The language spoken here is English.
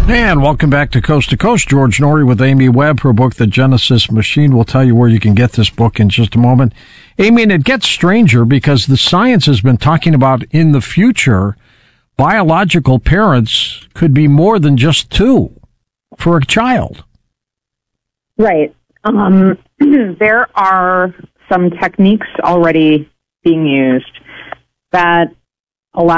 And welcome back to Coast. George Noory with Amy Webb. Her book, The Genesis Machine. We'll tell you where you can get this book in just a moment. Amy, and it gets stranger because the science has been talking about in the future, biological parents could be more than just two for a child. Right. There are some techniques already being used that allow